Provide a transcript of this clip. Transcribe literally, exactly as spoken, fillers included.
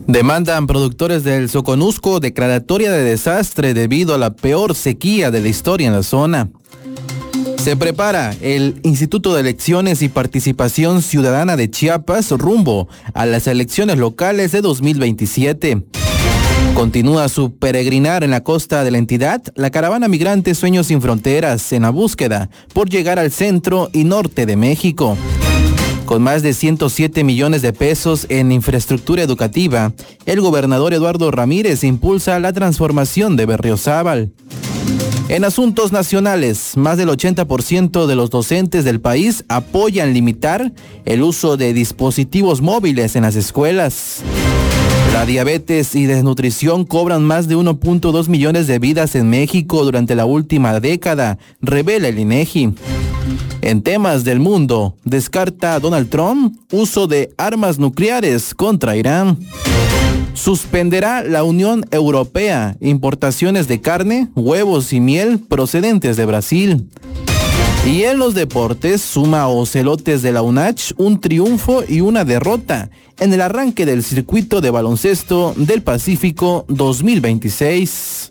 Demandan productores del Soconusco declaratoria de desastre debido a la peor sequía de la historia en la zona. Se prepara el Instituto de Elecciones y Participación Ciudadana de Chiapas rumbo a las elecciones locales de dos mil veintisiete. Continúa su peregrinar en la costa de la entidad la caravana migrante Sueños Sin Fronteras en la búsqueda por llegar al centro y norte de México. Con más de ciento siete millones de pesos en infraestructura educativa, el gobernador Eduardo Ramírez impulsa la transformación de Berriozábal. En asuntos nacionales, más del ochenta por ciento de los docentes del país apoyan limitar el uso de dispositivos móviles en las escuelas. La diabetes y desnutrición cobran más de uno punto dos millones de vidas en México durante la última década, revela el INEGI. En temas del mundo, descarta Donald Trump uso de armas nucleares contra Irán. Suspenderá la Unión Europea importaciones de carne, huevos y miel procedentes de Brasil. Y en los deportes, suma a Ocelotes de la UNACH un triunfo y una derrota en el arranque del circuito de baloncesto del Pacífico dos mil veintiséis.